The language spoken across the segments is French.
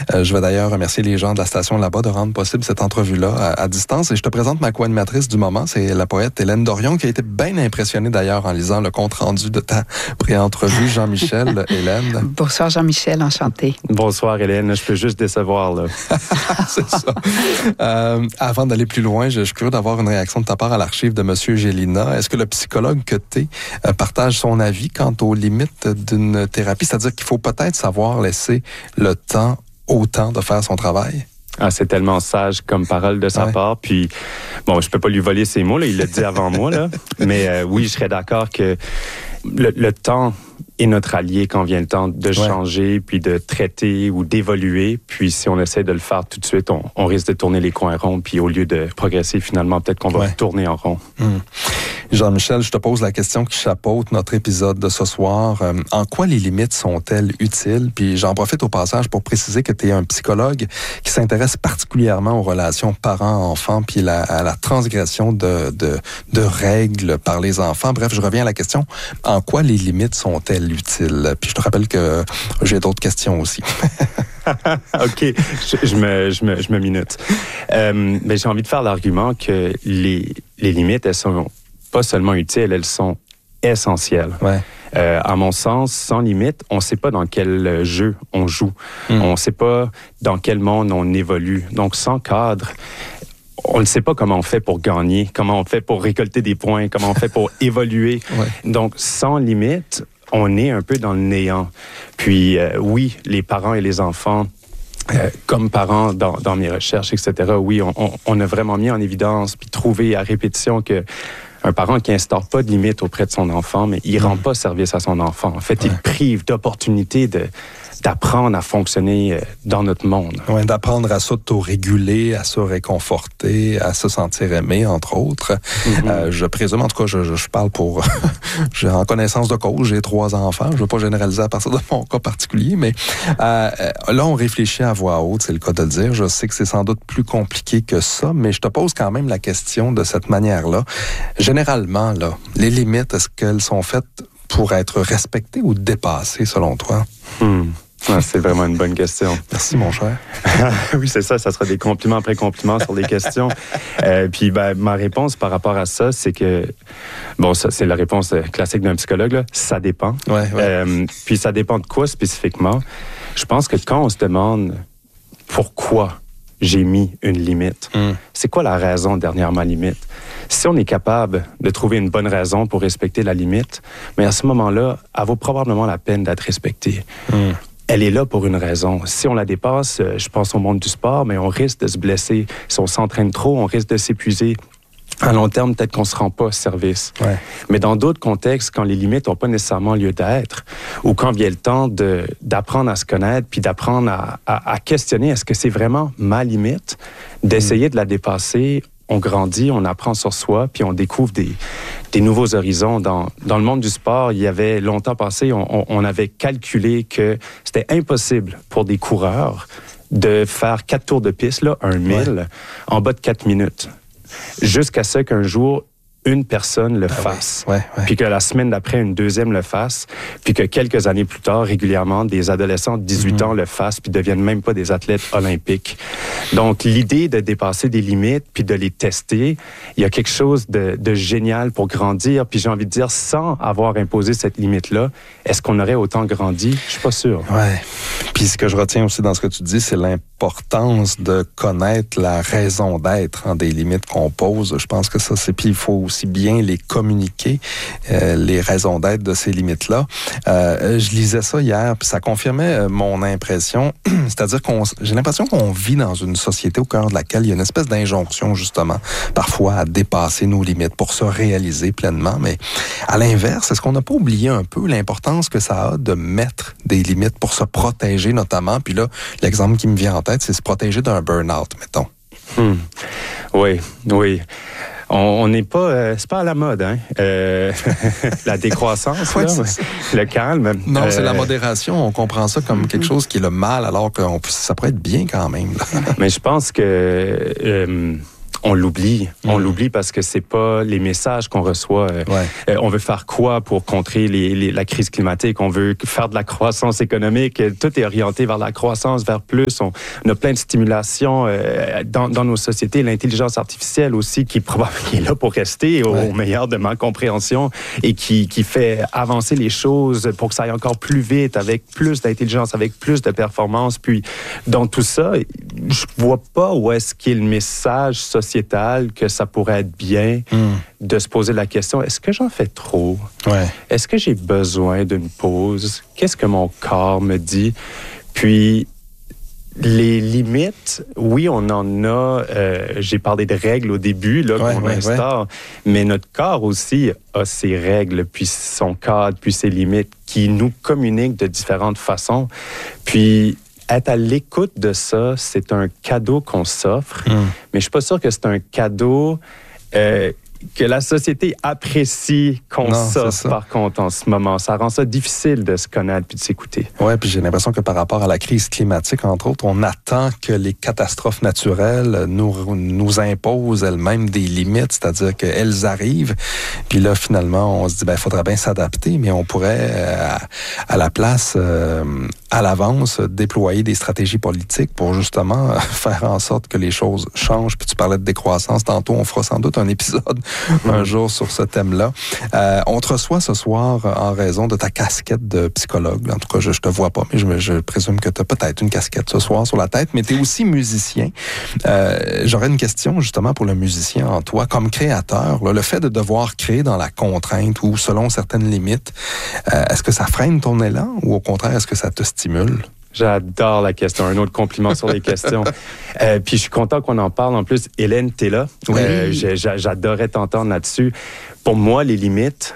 Je vais d'ailleurs remercier les gens de la station là-bas de rendre possible cette entrevue-là à distance. Et je te présente ma co-animatrice du moment, c'est la poète Hélène Dorion, qui a été bien impressionnée d'ailleurs en lisant le compte-rendu de ta pré-entrevue. Jean-Michel, Hélène. Bonsoir Jean-Michel, enchanté. Bonsoir Hélène, je peux juste décevoir là. C'est ça. Avant d'aller plus loin, je suis curieux d'avoir une réaction de ta part à l'archive de Monsieur Gélina. Est-ce que le psychologue que t'es partage son avis quant aux limites d'une thérapie? C'est-à-dire qu'il faut peut-être savoir laisser le temps au temps de faire son travail? Ah, c'est tellement sage comme parole de sa part. Puis, bon, je peux pas lui voler ses mots, là, il l'a dit avant moi, là. Mais oui, je serais d'accord que le temps est notre allié quand vient le temps de changer, puis de traiter ou d'évoluer. Puis si on essaie de le faire tout de suite, on risque de tourner les coins ronds. Puis au lieu de progresser, finalement, peut-être qu'on va tourner en rond. Jean-Michel, je te pose la question qui chapeaute notre épisode de ce soir. En quoi les limites sont-elles utiles? Puis j'en profite au passage pour préciser que tu es un psychologue qui s'intéresse particulièrement aux relations parents-enfants puis à la transgression de règles par les enfants. Bref, je reviens à la question. En quoi les limites sont-elles utiles? Puis je te rappelle que j'ai d'autres questions aussi. OK, je me minute. Mais j'ai envie de faire l'argument que les limites, elles sont pas seulement utiles, elles sont essentielles. Ouais. À mon sens, sans limite, on ne sait pas dans quel jeu on joue. On ne sait pas dans quel monde on évolue. Donc, sans cadre, on ne sait pas comment on fait pour gagner, comment on fait pour récolter des points, comment on fait pour évoluer. Donc, sans limite, on est un peu dans le néant. Puis, oui, les parents et les enfants, comme parents dans mes recherches, etc., oui, on a vraiment mis en évidence puis trouvé à répétition que un parent qui instaure pas de limite auprès de son enfant, mais il rend pas service à son enfant. En fait, il prive d'opportunités d'apprendre à fonctionner dans notre monde. Oui, d'apprendre à s'auto-réguler, à se réconforter, à se sentir aimé, entre autres. Je présume, en tout cas, je parle pour... j'ai en connaissance de cause, j'ai 3 enfants. Je ne veux pas généraliser à partir de mon cas particulier, mais là, on réfléchit à voix haute, c'est le cas de le dire. Je sais que c'est sans doute plus compliqué que ça, mais je te pose quand même la question de cette manière-là. Généralement, là, les limites, est-ce qu'elles sont faites pour être respectées ou dépassées, selon toi? Ah, c'est vraiment une bonne question. Merci, mon cher. Oui, c'est ça. Ça sera des compliments après compliments sur les questions. Puis, ma réponse par rapport à ça, c'est que... Bon, ça, c'est la réponse classique d'un psychologue, là. Ça dépend. Puis, ça dépend de quoi spécifiquement? Je pense que quand on se demande pourquoi j'ai mis une limite, c'est quoi la raison derrière ma limite? Si on est capable de trouver une bonne raison pour respecter la limite, mais à ce moment-là, elle vaut probablement la peine d'être respectée. Elle est là pour une raison. Si on la dépasse, je pense au monde du sport, mais on risque de se blesser. Si on s'entraîne trop, on risque de s'épuiser. À long terme, peut-être qu'on ne se rend pas service. Mais dans d'autres contextes, quand les limites n'ont pas nécessairement lieu d'être, ou quand vient le temps d'apprendre à se connaître, puis d'apprendre à questionner, est-ce que c'est vraiment ma limite? D'essayer de la dépasser, on grandit, on apprend sur soi, puis on découvre des nouveaux horizons. Dans le monde du sport, il y avait longtemps passé, on avait calculé que c'était impossible pour des coureurs de faire 4 tours de piste, là, un 1000, en bas de 4 minutes. Jusqu'à ce qu'un jour, une personne le fasse, puis que la semaine d'après, une deuxième le fasse, puis que quelques années plus tard, régulièrement, des adolescents de 18 ans le fassent, puis deviennent même pas des athlètes olympiques. Donc, l'idée de dépasser des limites, puis de les tester, il y a quelque chose de génial pour grandir, puis j'ai envie de dire, sans avoir imposé cette limite-là, est-ce qu'on aurait autant grandi? Je suis pas sûr. Puis ce que je retiens aussi dans ce que tu dis, c'est l'importance de connaître la raison d'être des limites qu'on pose. Je pense que ça, c'est... Puis il faut aussi bien les communiquer, les raisons d'être de ces limites-là. Je lisais ça hier, puis ça confirmait mon impression. C'est-à-dire j'ai l'impression qu'on vit dans une société au cœur de laquelle il y a une espèce d'injonction, justement, parfois à dépasser nos limites pour se réaliser pleinement. Mais à l'inverse, est-ce qu'on n'a pas oublié un peu l'importance que ça a de mettre des limites pour se protéger, notamment? Puis là, l'exemple qui me vient en tête, c'est se protéger d'un burn-out, mettons. Oui. On n'est pas... c'est pas à la mode, hein? La décroissance, là, le calme. Non, c'est la modération. On comprend ça comme quelque chose qui est le mal, alors que ça pourrait être bien quand même. Mais je pense que... on l'oublie. On l'oublie parce que c'est pas les messages qu'on reçoit. On veut faire quoi pour contrer la crise climatique? On veut faire de la croissance économique. Tout est orienté vers la croissance, vers plus. On a plein de stimulations dans nos sociétés. L'intelligence artificielle aussi, qui est là pour rester au meilleur de ma compréhension et qui fait avancer les choses pour que ça aille encore plus vite, avec plus d'intelligence, avec plus de performance. Puis, dans tout ça, je vois pas où est-ce qu'il y a le message sociétal que ça pourrait être bien de se poser la question, est-ce que j'en fais trop? Est-ce que j'ai besoin d'une pause? Qu'est-ce que mon corps me dit? Puis, les limites, oui, on en a. J'ai parlé de règles au début, là, qu'on instaure, mais notre corps aussi a ses règles, puis son cadre, puis ses limites qui nous communiquent de différentes façons. Puis, être à l'écoute de ça, c'est un cadeau qu'on s'offre, mais je suis pas sûr que c'est un cadeau que la société apprécie qu'on s'offre, par contre, en ce moment. Ça rend ça difficile de se connaître puis de s'écouter. Oui, puis j'ai l'impression que par rapport à la crise climatique, entre autres, on attend que les catastrophes naturelles nous imposent elles-mêmes des limites, c'est-à-dire qu'elles arrivent, puis là, finalement, on se dit, il faudrait bien s'adapter, mais on pourrait, à la place, à l'avance, déployer des stratégies politiques pour justement faire en sorte que les choses changent. Puis tu parlais de décroissance tantôt, on fera sans doute un épisode un jour sur ce thème-là. On te reçoit ce soir en raison de ta casquette de psychologue. En tout cas, je te vois pas, mais je présume que tu as peut-être une casquette ce soir sur la tête, mais tu es aussi musicien. J'aurais une question justement pour le musicien en toi. Comme créateur, là, le fait de devoir créer dans la contrainte ou selon certaines limites, est-ce que ça freine ton élan ou au contraire, est-ce que ça te stimule? J'adore la question. Un autre compliment sur les questions. Puis je suis content qu'on en parle. En plus, Hélène, t'es là. J'adorais t'entendre là-dessus. Pour moi, les limites,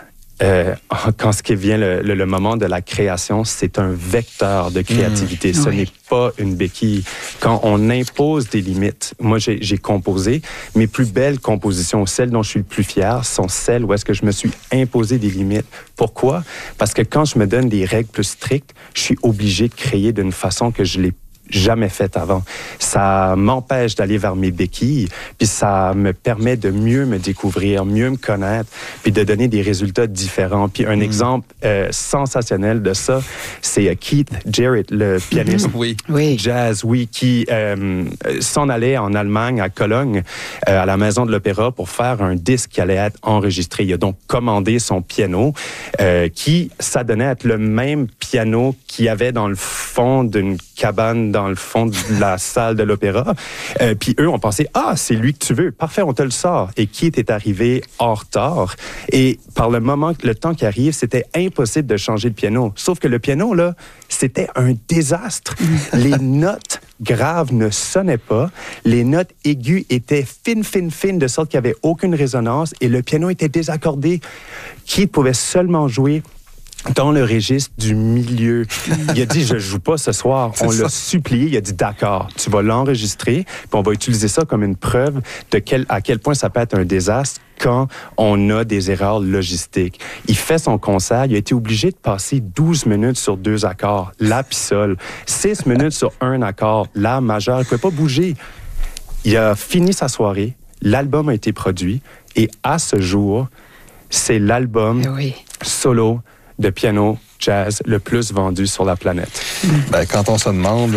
quand ce qui vient le moment de la création, c'est un vecteur de créativité. Ce n'est pas une béquille. Quand on impose des limites, moi j'ai composé, mes plus belles compositions, celles dont je suis le plus fier, sont celles où est-ce que je me suis imposé des limites. Pourquoi? Parce que quand je me donne des règles plus strictes, je suis obligé de créer d'une façon que je l'ai jamais fait avant. Ça m'empêche d'aller vers mes béquilles, puis ça me permet de mieux me découvrir, mieux me connaître, puis de donner des résultats différents. Puis un exemple sensationnel de ça, c'est Keith Jarrett, le pianiste jazz, qui s'en allait en Allemagne, à Cologne, à la Maison de l'Opéra pour faire un disque qui allait être enregistré. Il a donc commandé son piano, qui s'adonnait à être le même piano qu'il y avait dans le fond d'une cabane dans le fond de la salle de l'opéra. Puis eux ont pensé, c'est lui que tu veux. Parfait, on te le sort. Et Keith est arrivé en retard. Et par le temps qui arrive, c'était impossible de changer le piano. Sauf que le piano, là, c'était un désastre. Les notes graves ne sonnaient pas. Les notes aiguës étaient fines, de sorte qu'il n'y avait aucune résonance. Et le piano était désaccordé. Keith pouvait seulement jouer dans le registre du milieu. Il a dit, je joue pas ce soir. On l'a supplié. Il a dit, d'accord, tu vas l'enregistrer, puis on va utiliser ça comme une preuve à quel point ça peut être un désastre quand on a des erreurs logistiques. Il fait son concert. Il a été obligé de passer 12 minutes sur 2 accords, la puis sol, 6 minutes sur un accord, la majeur. Il ne pouvait pas bouger. Il a fini sa soirée. L'album a été produit. Et à ce jour, c'est l'album solo de piano jazz le plus vendu sur la planète. Quand on se demande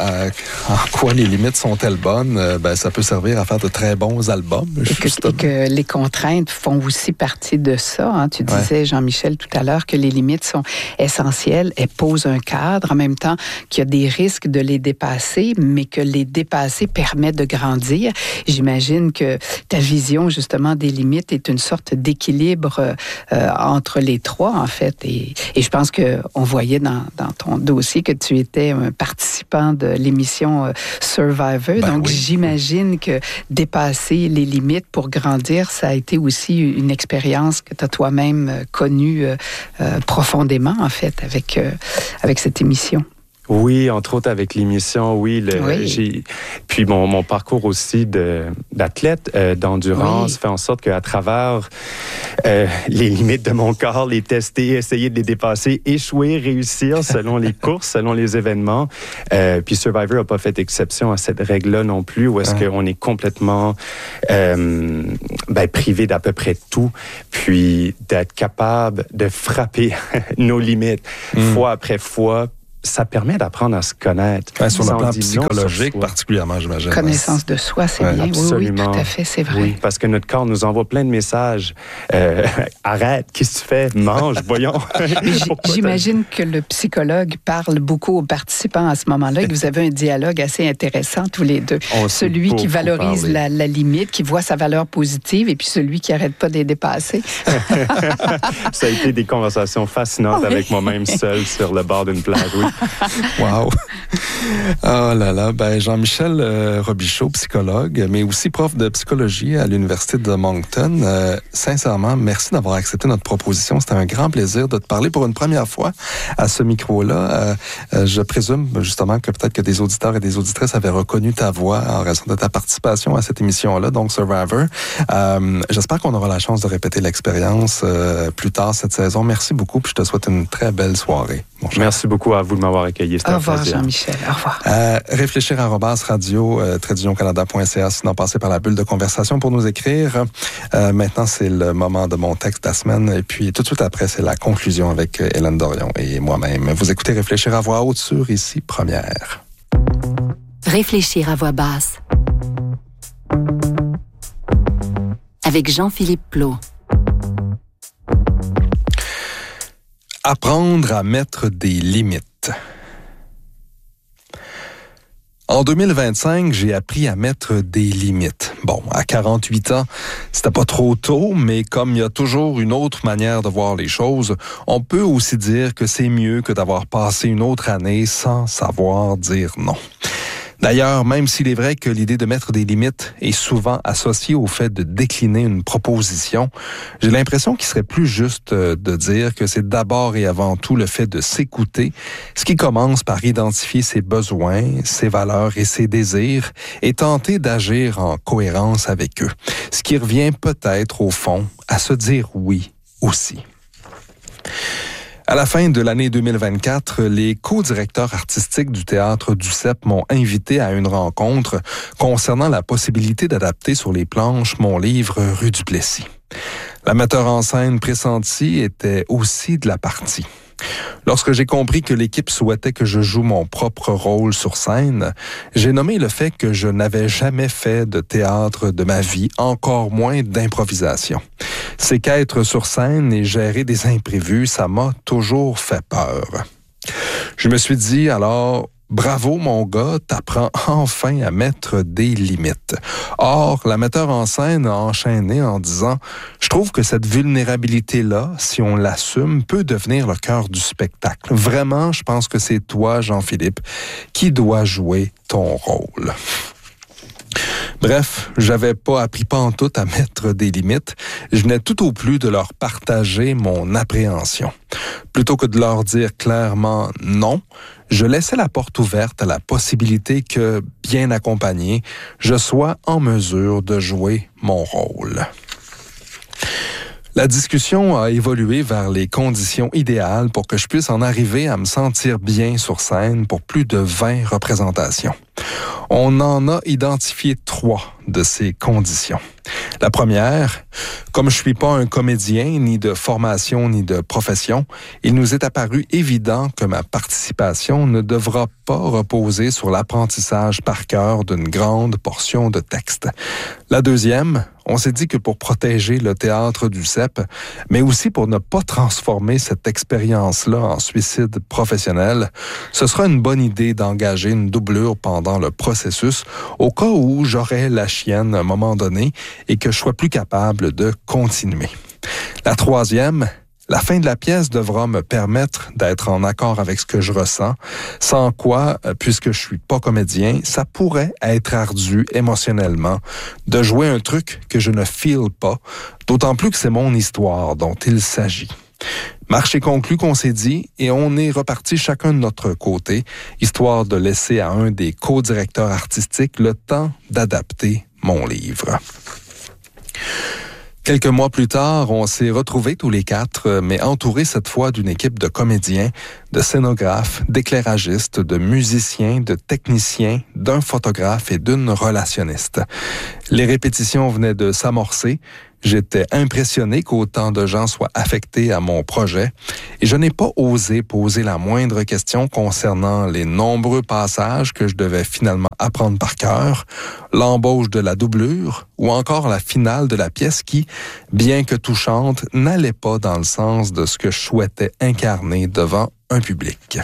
en quoi les limites sont-elles bonnes, ça peut servir à faire de très bons albums. Et que les contraintes font aussi partie de ça. Hein. Tu disais, Jean-Michel, tout à l'heure, que les limites sont essentielles. Elles posent un cadre, en même temps qu'il y a des risques de les dépasser, mais que les dépasser permet de grandir. J'imagine que ta vision, justement, des limites est une sorte d'équilibre entre les trois, en fait. Et je pense qu'on voyait dans ton dossier que tu étais un participant de l'émission Survivor. Donc, j'imagine que dépasser les limites pour grandir, ça a été aussi une expérience que tu as toi-même connue profondément, en fait, avec cette émission. Oui, entre autres avec l'émission, oui. Puis mon parcours aussi d'athlète d'endurance fait en sorte qu'à travers les limites de mon corps, les tester, essayer de les dépasser, échouer, réussir selon les courses, selon les événements. Puis Survivor n'a pas fait exception à cette règle-là non plus, où est-ce qu'on est complètement privé d'à peu près tout, puis d'être capable de frapper nos limites fois après fois. Ça permet d'apprendre à se connaître. Sur le plan psychologique, particulièrement, j'imagine. Connaissance de soi, c'est bien. Absolument. Oui, tout à fait, c'est vrai. Oui, parce que notre corps nous envoie plein de messages. Arrête, qu'est-ce que tu fais? Mange, voyons. J'imagine que le psychologue parle beaucoup aux participants à ce moment-là, que vous avez un dialogue assez intéressant tous les deux. Celui qui valorise la limite, qui voit sa valeur positive, et puis celui qui n'arrête pas de les dépasser. Ça a été des conversations fascinantes avec moi-même seul sur le bord d'une plage, oui. Wow! Oh là là, Jean-Michel Robichaud, psychologue, mais aussi prof de psychologie à l'Université de Moncton. Sincèrement, merci d'avoir accepté notre proposition. C'était un grand plaisir de te parler pour une première fois à ce micro-là. Je présume justement que peut-être que des auditeurs et des auditrices avaient reconnu ta voix en raison de ta participation à cette émission-là, donc Survivor. J'espère qu'on aura la chance de répéter l'expérience plus tard cette saison. Merci beaucoup, puis je te souhaite une très belle soirée. Merci beaucoup à vous de m'avoir accueilli. Au revoir, Jean-Michel. Au revoir. réfléchir@radio-canada.ca, sinon passer par la bulle de conversation pour nous écrire. Maintenant, c'est le moment de mon texte de la semaine. Et puis, tout de suite après, c'est la conclusion avec Hélène Dorion et moi-même. Vous écoutez Réfléchir à voix haute sur Ici Première. Réfléchir à voix basse. Avec Jean-Philippe Plot. Apprendre à mettre des limites. En 2025, j'ai appris à mettre des limites. Bon, à 48 ans, c'était pas trop tôt, mais comme il y a toujours une autre manière de voir les choses, on peut aussi dire que c'est mieux que d'avoir passé une autre année sans savoir dire non. D'ailleurs, même s'il est vrai que l'idée de mettre des limites est souvent associée au fait de décliner une proposition, j'ai l'impression qu'il serait plus juste de dire que c'est d'abord et avant tout le fait de s'écouter, ce qui commence par identifier ses besoins, ses valeurs et ses désirs et tenter d'agir en cohérence avec eux. Ce qui revient peut-être, au fond, à se dire oui aussi. À la fin de l'année 2024, les co-directeurs artistiques du Théâtre du CEP m'ont invité à une rencontre concernant la possibilité d'adapter sur les planches mon livre Rue du Plessis. La metteur en scène pressentie était aussi de la partie. Lorsque j'ai compris que l'équipe souhaitait que je joue mon propre rôle sur scène, j'ai nommé le fait que je n'avais jamais fait de théâtre de ma vie, encore moins d'improvisation. C'est qu'être sur scène et gérer des imprévus, ça m'a toujours fait peur. Je me suis dit alors, bravo mon gars, t'apprends enfin à mettre des limites. Or, la metteur en scène a enchaîné en disant « Je trouve que cette vulnérabilité-là, si on l'assume, peut devenir le cœur du spectacle. Vraiment, je pense que c'est toi, Jean-Philippe, qui dois jouer ton rôle. » Bref, j'avais pas appris pantoute à mettre des limites. Je venais tout au plus de leur partager mon appréhension. Plutôt que de leur dire clairement non, je laissais la porte ouverte à la possibilité que, bien accompagné, je sois en mesure de jouer mon rôle. La discussion a évolué vers les conditions idéales pour que je puisse en arriver à me sentir bien sur scène pour plus de 20 représentations. On en a identifié 3 de ces conditions. La première, comme je suis pas un comédien, ni de formation, ni de profession, il nous est apparu évident que ma participation ne devra pas reposer sur l'apprentissage par cœur d'une grande portion de texte. La deuxième, on s'est dit que pour protéger le théâtre du CEP, mais aussi pour ne pas transformer cette expérience-là en suicide professionnel, ce sera une bonne idée d'engager une doublure pendant le processus au cas où j'aurais la chienne à un moment donné et que je sois plus capable de continuer. La troisième, la fin de la pièce devra me permettre d'être en accord avec ce que je ressens, sans quoi, puisque je suis pas comédien, ça pourrait être ardu émotionnellement de jouer un truc que je ne feel pas, d'autant plus que c'est mon histoire dont il s'agit. Marché conclu qu'on s'est dit et on est reparti chacun de notre côté, histoire de laisser à un des co-directeurs artistiques le temps d'adapter mon livre. Quelques mois plus tard, on s'est retrouvés tous les quatre, mais entourés cette fois d'une équipe de comédiens, de scénographes, d'éclairagistes, de musiciens, de techniciens, d'un photographe et d'une relationniste. Les répétitions venaient de s'amorcer. J'étais impressionné qu'autant de gens soient affectés à mon projet et je n'ai pas osé poser la moindre question concernant les nombreux passages que je devais finalement apprendre par cœur, l'embauche de la doublure ou encore la finale de la pièce qui, bien que touchante, n'allait pas dans le sens de ce que je souhaitais incarner devant un public.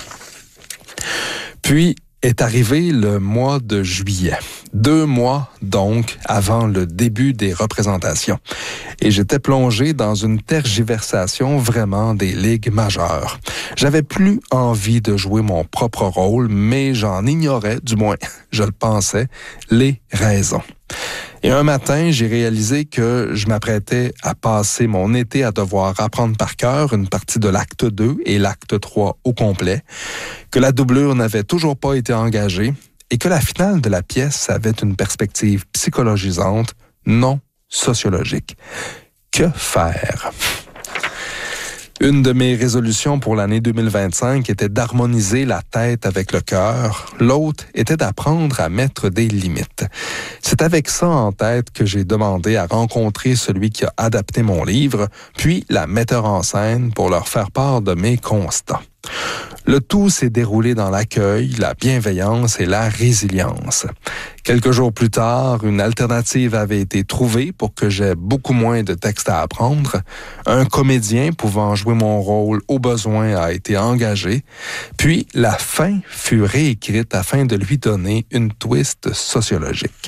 Puis, est arrivé le mois de juillet. 2 mois, donc, avant le début des représentations. Et j'étais plongé dans une tergiversation vraiment des ligues majeures. J'avais plus envie de jouer mon propre rôle, mais j'en ignorais, du moins, je le pensais, les raisons. Et un matin, j'ai réalisé que je m'apprêtais à passer mon été à devoir apprendre par cœur une partie de l'acte 2 et l'acte 3 au complet, que la doublure n'avait toujours pas été engagée et que la finale de la pièce avait une perspective psychologisante, non sociologique. Que faire? Une de mes résolutions pour l'année 2025 était d'harmoniser la tête avec le cœur. L'autre était d'apprendre à mettre des limites. C'est avec ça en tête que j'ai demandé à rencontrer celui qui a adapté mon livre, puis la metteur en scène pour leur faire part de mes constats. Le tout s'est déroulé dans l'accueil, la bienveillance et la résilience. Quelques jours plus tard, une alternative avait été trouvée pour que j'aie beaucoup moins de textes à apprendre. Un comédien pouvant jouer mon rôle au besoin a été engagé. Puis, la fin fut réécrite afin de lui donner une twist sociologique.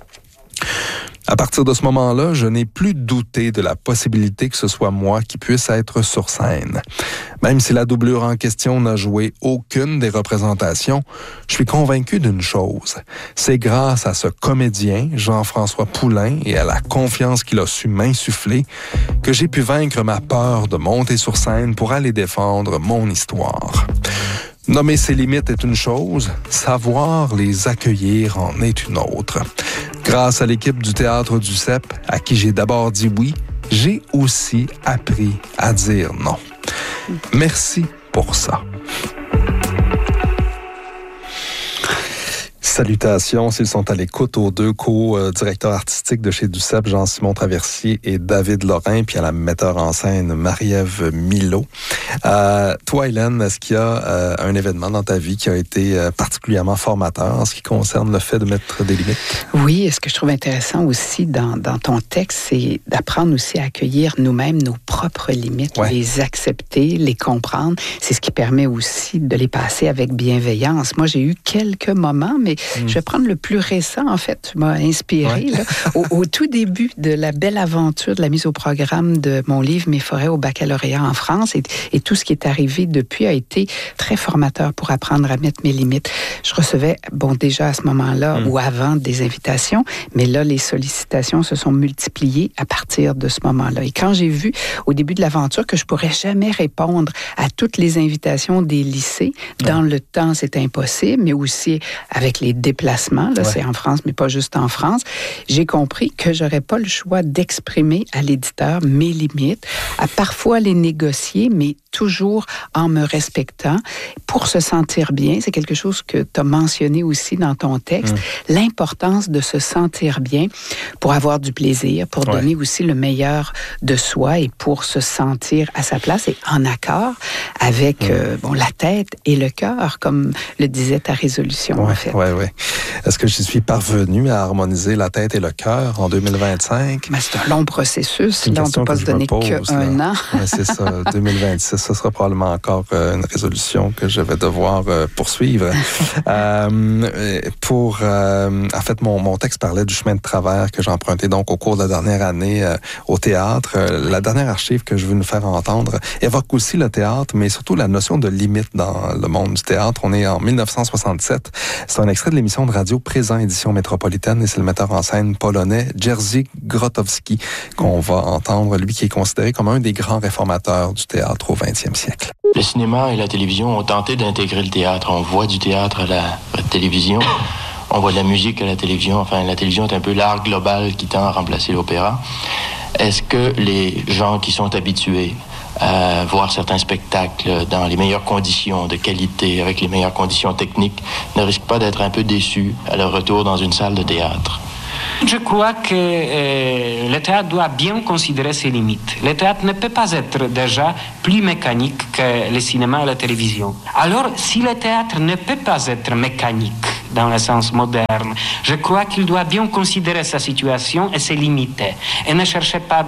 À partir de ce moment-là, je n'ai plus douté de la possibilité que ce soit moi qui puisse être sur scène. Même si la doublure en question n'a joué aucune des représentations, je suis convaincu d'une chose. C'est grâce à ce comédien, Jean-François Poulain, et à la confiance qu'il a su m'insuffler, que j'ai pu vaincre ma peur de monter sur scène pour aller défendre mon histoire. Nommer ses limites est une chose, savoir les accueillir en est une autre. Grâce à l'équipe du Théâtre du CEP, à qui j'ai d'abord dit oui, j'ai aussi appris à dire non. Merci pour ça. Salutations, s'ils sont à l'écoute aux 2 co-directeurs artistiques de chez Duceppe, Jean-Simon Traversier et David Lorrain, puis à la metteur en scène Marie-Ève Milot. Toi, Hélène, est-ce qu'il y a un événement dans ta vie qui a été particulièrement formateur en ce qui concerne le fait de mettre des limites? Oui, et ce que je trouve intéressant aussi dans ton texte, c'est d'apprendre aussi à accueillir nous-mêmes nos propres limites, les accepter, les comprendre. C'est ce qui permet aussi de les passer avec bienveillance. Moi, j'ai eu quelques moments, mais je vais prendre le plus récent, en fait. Tu m'as inspiré. Là, au tout début de la belle aventure de la mise au programme de mon livre « Mes forêts au baccalauréat en France ». Et tout ce qui est arrivé depuis a été très formateur pour apprendre à mettre mes limites. Je recevais, déjà à ce moment-là ou avant, des invitations, mais là, les sollicitations se sont multipliées à partir de ce moment-là. Et quand j'ai vu, au début de l'aventure, que je pourrais jamais répondre à toutes les invitations des lycées, dans le temps, c'était impossible, mais aussi avec les déplacements, là, c'est en France, mais pas juste en France, j'ai compris que j'aurais pas le choix d'exprimer à l'éditeur mes limites, à parfois les négocier, mais toujours en me respectant pour se sentir bien. C'est quelque chose que tu as mentionné aussi dans ton texte, l'importance de se sentir bien pour avoir du plaisir, pour donner aussi le meilleur de soi et pour se sentir à sa place et en accord avec la tête et le cœur, comme le disait ta résolution, en fait. Oui. Est-ce que je suis parvenu à harmoniser la tête et le cœur en 2025? Mais c'est un long processus. Là, on ne peut pas se donner qu'un an. C'est ça, 2026. Ce sera probablement encore une résolution que je vais devoir poursuivre. En fait, mon texte parlait du chemin de travers que j'ai emprunté donc au cours de la dernière année au théâtre. La dernière archive que je veux nous faire entendre évoque aussi le théâtre, mais surtout la notion de limite dans le monde du théâtre. On est en 1967. C'est un extrait de l'émission de radio Radio Présent, édition métropolitaine, et c'est le metteur en scène polonais Jerzy Grotowski qu'on va entendre, lui qui est considéré comme un des grands réformateurs du théâtre au 20e siècle. Le cinéma et la télévision ont tenté d'intégrer le théâtre. On voit du théâtre à la télévision, on voit de la musique à la télévision. Enfin, la télévision est un peu l'art global qui tend à remplacer l'opéra. Est-ce que les gens qui sont habitués à voir certains spectacles dans les meilleures conditions de qualité, avec les meilleures conditions techniques, ne risquent pas d'être un peu déçus à leur retour dans une salle de théâtre? Je crois que le théâtre doit bien considérer ses limites. Le théâtre ne peut pas être déjà plus mécanique que le cinéma et la télévision. Alors, si le théâtre ne peut pas être mécanique dans le sens moderne, je crois qu'il doit bien considérer sa situation et ses limites. Et ne chercher pas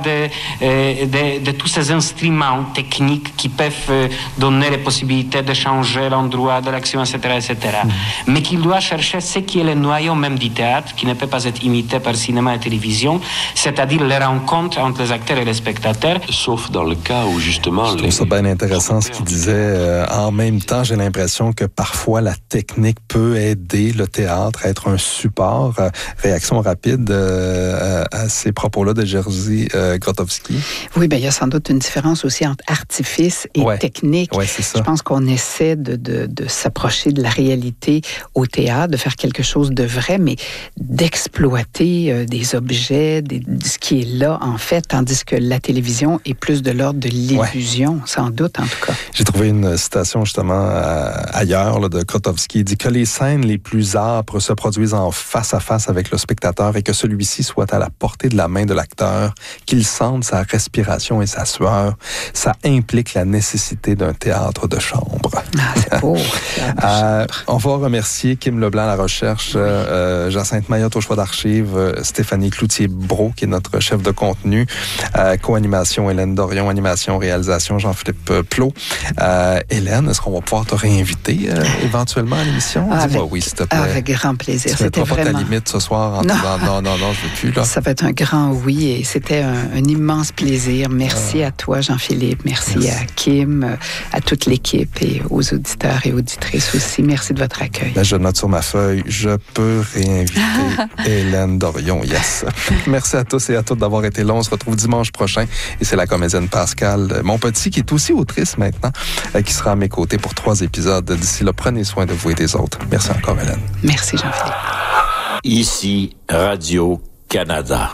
de tous ces instruments techniques qui peuvent donner les possibilités de changer l'endroit de l'action, etc., etc. Mais qu'il doit chercher ce qui est le noyau même du théâtre, qui ne peut pas être imité par cinéma et télévision, c'est-à-dire les rencontres entre les acteurs et les spectateurs. Sauf dans le cas où justement... Je trouve ça bien intéressant ce qu'il disait. En même temps, j'ai l'impression que parfois la technique peut aider le théâtre à être un support. Réaction rapide à ces propos-là de Jerzy Grotowski. Oui, bien, il y a sans doute une différence aussi entre artifice et technique. Ouais, c'est ça. Je pense qu'on essaie de s'approcher de la réalité au théâtre, de faire quelque chose de vrai, mais d'exploiter des objets, ce qui est là, en fait, tandis que la télévision est plus de l'ordre de l'illusion, sans doute, en tout cas. J'ai trouvé une citation, justement, ailleurs, là, de Grotowski. Il dit que les scènes les plus âpres se produisent en face à face avec le spectateur et que celui-ci soit à la portée de la main de l'acteur, qu'il sente sa respiration et sa sueur. Ça implique la nécessité d'un théâtre de chambre. Ah, c'est beau. On va remercier Kim Leblanc à la recherche, Jacinthe Mayotte au choix d'archives, Stéphanie Cloutier-Brault, qui est notre chef de contenu, co-animation Hélène Dorion, animation, réalisation Jean-Philippe Plot. Hélène, est-ce qu'on va pouvoir te réinviter éventuellement à l'émission? Dis-moi oui, s'il te plaît. Avec grand plaisir. C'était vraiment... pas ta limite ce soir en disant non, je veux plus. Là. Ça va être un grand oui et c'était un immense plaisir. Merci à toi, Jean-Philippe. Merci à Kim, à toute l'équipe et aux auditeurs et auditrices aussi. Merci de votre accueil. Là, je note sur ma feuille, je peux réinviter Hélène Dorion. Yes. Merci à tous et à toutes d'avoir été là. On se retrouve dimanche prochain et c'est la comédienne Pascale Monpetit, qui est aussi autrice maintenant, qui sera à mes côtés pour 3 épisodes. D'ici là, prenez soin de vous et des autres. Merci encore, Hélène. Merci, Jean-Philippe. Ici, Radio-Canada.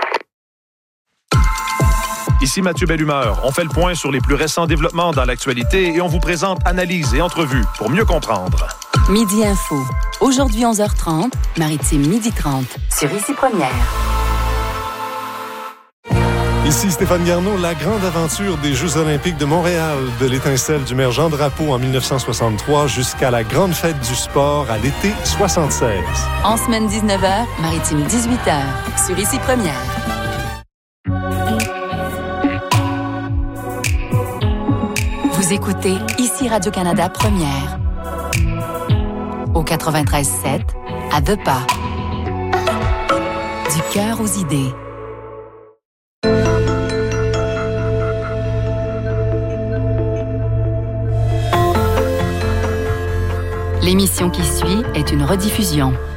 Ici Mathieu Bellumeur. On fait le point sur les plus récents développements dans l'actualité et on vous présente analyses et entrevues pour mieux comprendre. Midi Info. Aujourd'hui 11h30, Maritime 12h30. Sur Ici Première. Ici Stéphane Garneau, la grande aventure des Jeux olympiques de Montréal, de l'étincelle du maire Jean Drapeau en 1963 jusqu'à la grande fête du sport à l'été 76. En semaine 19h, Maritime 18h, sur Ici Première. Vous écoutez Ici Radio-Canada Première. Au 93.7, à 2 pas. Du cœur aux idées. L'émission qui suit est une rediffusion.